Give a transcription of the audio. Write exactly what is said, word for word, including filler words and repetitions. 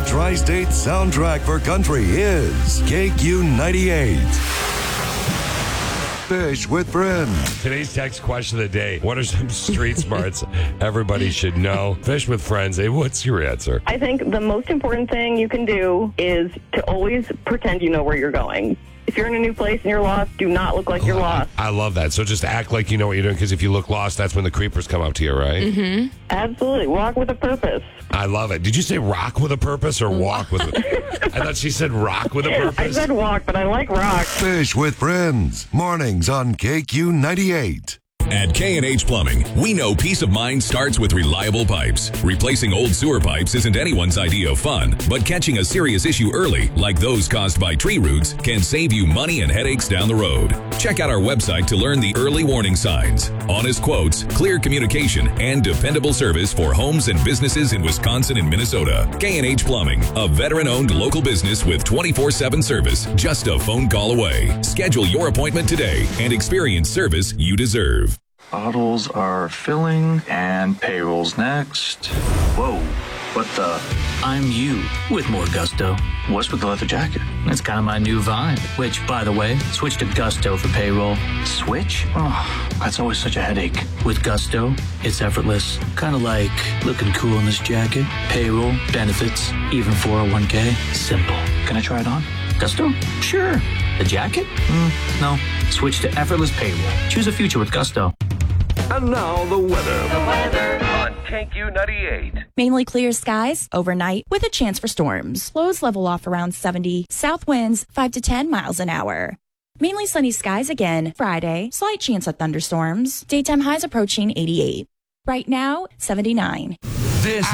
tri-state soundtrack for country is K Q ninety-eight. Fish with Friends. Today's text question of the day. What are some street smarts everybody should know? Fish with Friends. Hey, what's your answer? I think the most important thing you can do is to always pretend you know where you're going. If you're in a new place and you're lost, do not look like you're lost. I love that. So just act like you know what you're doing, because if you look lost, that's when the creepers come up to you, right? Mm-hmm. Absolutely. Walk with a purpose. I love it. Did you say rock with a purpose or walk with a I thought she said rock with a purpose. I said walk, but I like rock. Fish with Friends. Mornings on K Q ninety-eight. At K and H Plumbing, we know peace of mind starts with reliable pipes. Replacing old sewer pipes isn't anyone's idea of fun, but catching a serious issue early, like those caused by tree roots, can save you money and headaches down the road. Check out our website to learn the early warning signs, honest quotes, clear communication, and dependable service for homes and businesses in Wisconsin and Minnesota. K and H Plumbing, a veteran-owned local business with twenty-four seven service, just a phone call away. Schedule your appointment today and experience service you deserve. Bottles are filling and payroll's next. Whoa, what the? I'm you with more gusto. What's with the leather jacket? It's kind of my new vibe, which, by the way, switch to Gusto for payroll. Switch? Oh, that's always such a headache. With Gusto, it's effortless. Kind of like looking cool in this jacket, payroll, benefits, even four oh one k. Simple. Can I try it on? Gusto? Sure. The jacket? Mm, no. Switch to effortless payroll. Choose a future with Gusto. And now the weather. The weather on K Q ninety-eight. Mainly clear skies overnight with a chance for storms. Lows level off around seventy. South winds five to ten miles an hour. Mainly sunny skies again Friday. Slight chance of thunderstorms. Daytime highs approaching eighty-eight. Right now, seventy-nine. This